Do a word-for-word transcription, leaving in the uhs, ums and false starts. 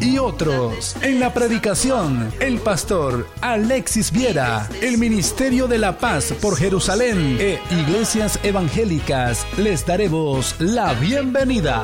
y otros. En la predicación, el pastor Alexis Viera, el Ministerio de la Paz por Jerusalén e Iglesias Evangélicas les daremos la bienvenida.